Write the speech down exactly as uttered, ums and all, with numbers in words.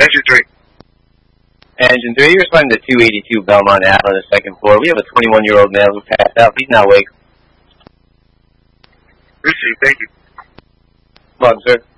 Engine three. Engine three, you're responding to two eighty-two Belmont Ave on the second floor. We have a twenty-one-year-old male who passed out. He's now awake. Received, thank you. Come on, sir.